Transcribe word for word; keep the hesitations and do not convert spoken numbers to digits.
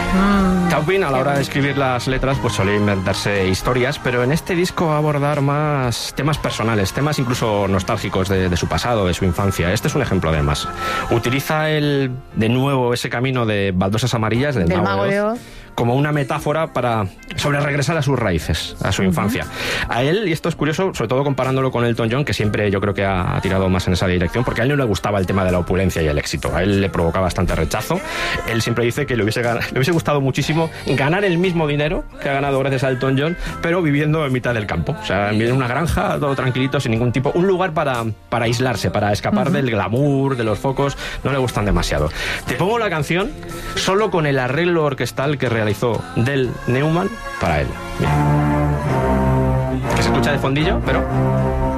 Ah, Taupin, a la hora de escribir las letras, pues solía inventarse historias, pero en este disco va a abordar más temas personales, temas incluso nostálgicos de, de su pasado, de su infancia. Este es un ejemplo, además. Utiliza el, de nuevo ese camino de baldosas amarillas del, del Mago de de Oz, Oz. como una metáfora para sobre regresar a sus raíces, a su uh-huh. infancia. A él, y esto es curioso, sobre todo comparándolo con Elton John, que siempre yo creo que ha, ha tirado más en esa dirección, porque a él no le gustaba el tema de la opulencia y el éxito. A él le provoca bastante rechazo. Él siempre dice que le hubiese, le hubiese gustado muchísimo ganar el mismo dinero que ha ganado gracias a Elton John, pero viviendo en mitad del campo. O sea, en una granja, todo tranquilito, sin ningún tipo. Un lugar para, para aislarse, para escapar uh-huh. del glamour, de los focos. No le gustan demasiado. Te pongo la canción solo con el arreglo orquestal que realizó Del Newman para él. Mira. Que se escucha de fondillo, pero